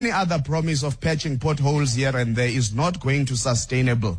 Any other promise of patching potholes here and there is not going to sustainably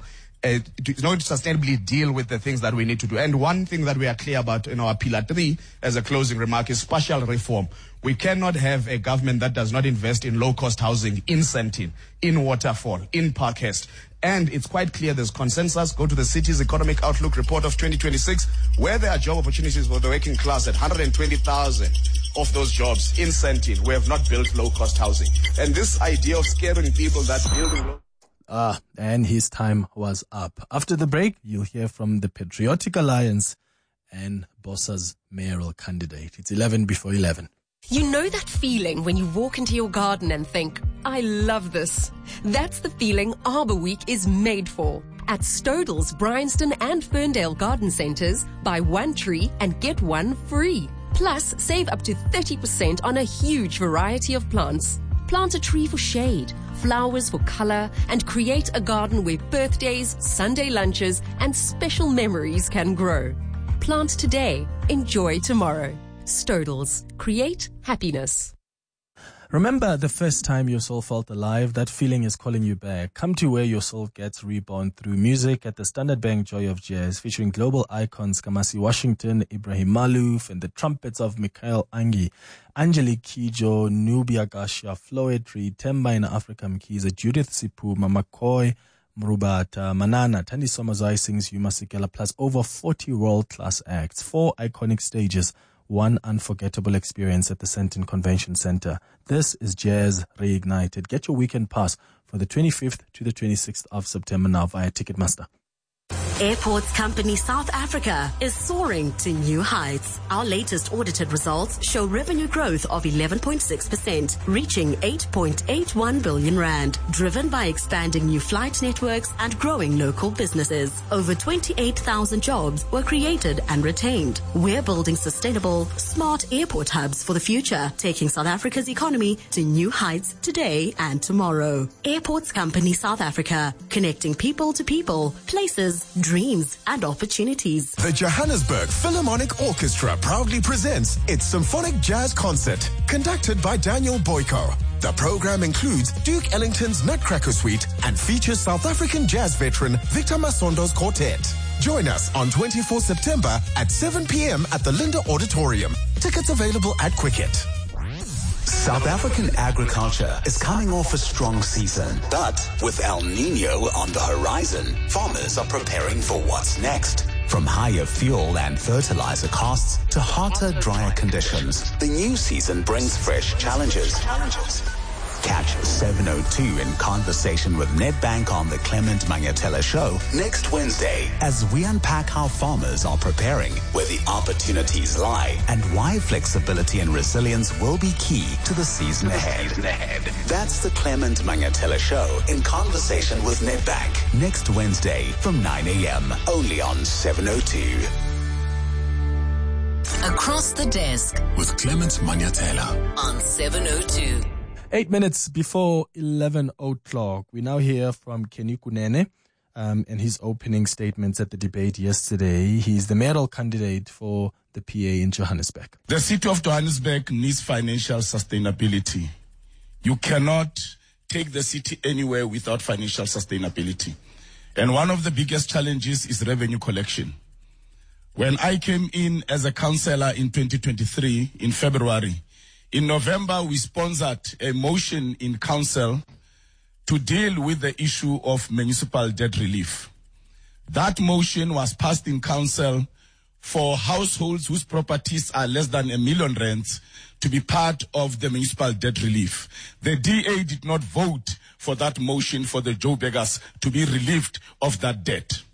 deal with the things that we need to do. And one thing that we are clear about in our Pillar 3 as a closing remark is spatial reform. We cannot have a government that does not invest in low-cost housing in Sandton, in Waterfall, in Parkhurst. And it's quite clear there's consensus. Go to the city's economic outlook report of 2026, where there are job opportunities for the working class at 120,000 of those jobs in Sandton. We have not built low-cost housing. And this idea of scaring people that building low... And his time was up. After the break, you'll hear from the Patriotic Alliance and Bossa's mayoral candidate. It's 11 before 11. You know that feeling when you walk into your garden and think, I love this. That's the feeling Arbor Week is made for. At Stodels, Bryanston and Ferndale garden centres, buy one tree and get one free. Plus, save up to 30% on a huge variety of plants. Plant a tree for shade, flowers for colour, and create a garden where birthdays, Sunday lunches, and special memories can grow. Plant today, enjoy tomorrow. Stodels. Create happiness. Remember the first time your soul felt alive? That feeling is calling you back. Come to where your soul gets reborn through music at the Standard Bank Joy of Jazz, featuring global icons Kamasi Washington, Ibrahim Malouf, and the trumpets of Mikhail Angi, Angelique Kidjo, Nubia Gasha, Floetry, Temba in Africa Mkiza, Judith Sipu, Mama Koi, Mrubata, Manana, Tandi Somazai sings Yuma Sikela, plus over 40 world-class acts, 4 iconic stages, one unforgettable experience at the Sandton Convention Center. This is Jazz Reignited. Get your weekend pass for the 25th to the 26th of September now via Ticketmaster. Airports Company South Africa is soaring to new heights. Our latest audited results show revenue growth of 11.6%, reaching 8.81 billion rand, driven by expanding new flight networks and growing local businesses. Over 28,000 jobs were created and retained. We're building sustainable, smart airport hubs for the future, taking South Africa's economy to new heights today and tomorrow. Airports Company South Africa, connecting people to people, places, dreams and opportunities. The Johannesburg Philharmonic Orchestra proudly presents its Symphonic Jazz Concert, conducted by Daniel Boyko. The program includes Duke Ellington's Nutcracker Suite and features South African jazz veteran Victor Masondo's quartet. Join us on 24 September at 7 p.m. at the Linda Auditorium. Tickets available at Quicket. South African agriculture is coming off a strong season, but with El Nino on the horizon, farmers are preparing for what's next. From higher fuel and fertilizer costs to hotter, drier conditions, the new season brings fresh challenges. Catch 702 in conversation with Nedbank on the Clement Mangatela Show next Wednesday as we unpack how farmers are preparing, where the opportunities lie, and why flexibility and resilience will be key to the season ahead. That's the Clement Mangatela Show in conversation with Nedbank next Wednesday from 9 a.m. only on 702. Across the Desk with Clement Mangatela on 702. 8 minutes before 11 o'clock, we now hear from Kenny Kunene and his opening statements at the debate yesterday. He's the mayoral candidate for the PA in Johannesburg. The city of Johannesburg needs financial sustainability. You cannot take the city anywhere without financial sustainability. And one of the biggest challenges is revenue collection. When I came in as a councillor in 2023, in February, in November, we sponsored a motion in council to deal with the issue of municipal debt relief. That motion was passed in council for households whose properties are less than R1 million to be part of the municipal debt relief. The DA did not vote for that motion for the Joburgers to be relieved of that debt.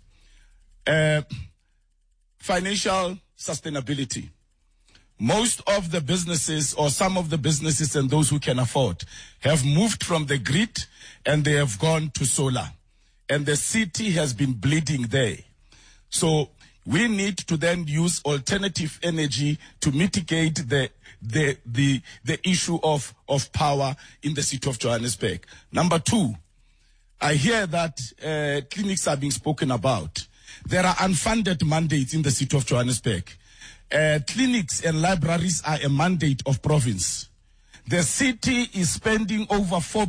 Financial sustainability. Most of the businesses, or some of the businesses and those who can afford, have moved from the grid and they have gone to solar. And the city has been bleeding there. So we need to then use alternative energy to mitigate the issue of power in the city of Johannesburg. Number 2, I hear that clinics are being spoken about. There are unfunded mandates in the city of Johannesburg. Clinics and libraries are a mandate of province. The city is spending over 4